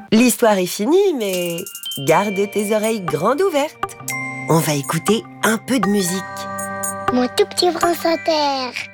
L'histoire est finie, mais garde tes oreilles grandes ouvertes. On va écouter un peu de musique. Mon tout petit France Inter.